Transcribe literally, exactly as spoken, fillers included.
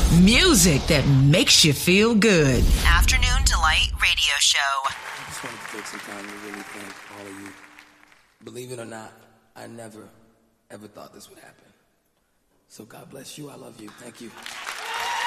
Music that makes you feel good. Afternoon Delight Radio Show. I just wanted to take some time to really thank all of you. Believe it or not, I never, ever thought this would happen. So God bless you. I love you. Thank you.